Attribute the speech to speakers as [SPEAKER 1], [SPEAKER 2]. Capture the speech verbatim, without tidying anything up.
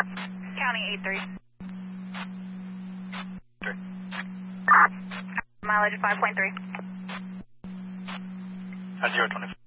[SPEAKER 1] County eight three.
[SPEAKER 2] Three.
[SPEAKER 1] Mileage five point three.
[SPEAKER 2] Uh, zero twenty.